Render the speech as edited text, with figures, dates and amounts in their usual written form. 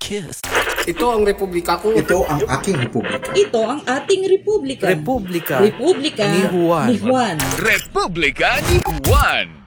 kiss. Ito ang republika ko. Ito ang aking republika. Ito ang ating republika. Republika Republika ni Juan. ni Juan. Republika ni Juan.